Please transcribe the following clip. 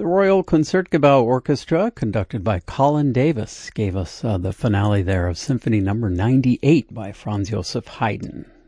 The Royal Concertgebouw Orchestra, conducted by Colin Davis, gave us the finale there of Symphony Number 98 by Franz Joseph Haydn.